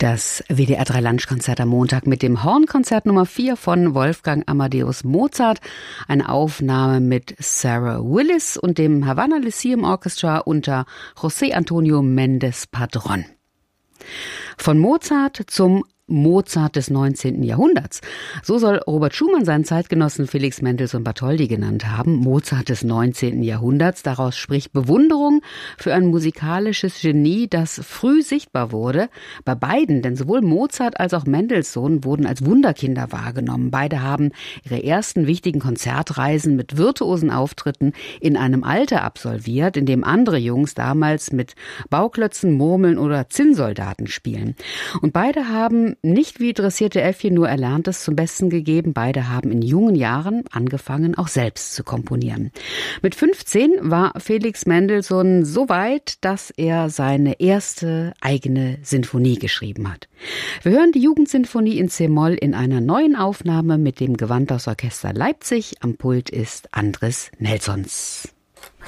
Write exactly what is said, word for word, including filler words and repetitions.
Das W D R drei Lunchkonzert am Montag mit dem Hornkonzert Nummer vier von Wolfgang Amadeus Mozart. Eine Aufnahme mit Sarah Willis und dem Havana Lyceum Orchestra unter José Antonio Méndez Padrón. Von Mozart zum Mozart des neunzehnten Jahrhunderts. So soll Robert Schumann seinen Zeitgenossen Felix Mendelssohn Bartholdy genannt haben. Mozart des neunzehnten Jahrhunderts. Daraus spricht Bewunderung für ein musikalisches Genie, das früh sichtbar wurde. Bei beiden, denn sowohl Mozart als auch Mendelssohn wurden als Wunderkinder wahrgenommen. Beide haben ihre ersten wichtigen Konzertreisen mit virtuosen Auftritten in einem Alter absolviert, in dem andere Jungs damals mit Bauklötzen, Murmeln oder Zinnsoldaten spielen. Und beide haben nicht wie dressierte Äffchen nur Erlerntes zum Besten gegeben. Beide haben in jungen Jahren angefangen, auch selbst zu komponieren. Mit fünfzehn war Felix Mendelssohn so weit, dass er seine erste eigene Sinfonie geschrieben hat. Wir hören die Jugendsinfonie in C-Moll in einer neuen Aufnahme mit dem Gewandhausorchester Leipzig. Am Pult ist Andres Nelsons.